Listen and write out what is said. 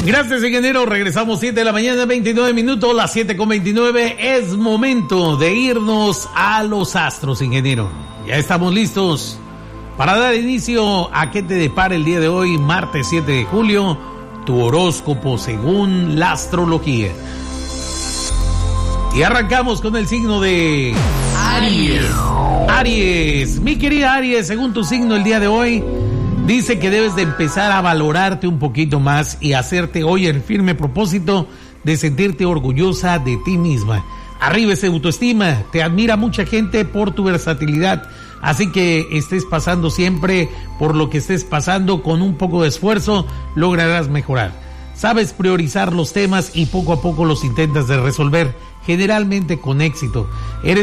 Gracias, ingeniero. Regresamos 7 de la mañana, 29 minutos, las 7:29. Es momento de irnos a los astros, ingeniero. Ya estamos listos para dar inicio a qué te depara el día de hoy, martes 7 de julio, tu horóscopo según la astrología. Y arrancamos con el signo de Aries. Aries, mi querida Aries, según tu signo el día de hoy, dice que debes de empezar a valorarte un poquito más y hacerte hoy el firme propósito de sentirte orgullosa de ti misma. Arriba esa autoestima, te admira mucha gente por tu versatilidad, así que estés pasando siempre por lo que estés pasando, con un poco de esfuerzo lograrás mejorar. Sabes priorizar los temas y poco a poco los intentas de resolver, generalmente con éxito. Eres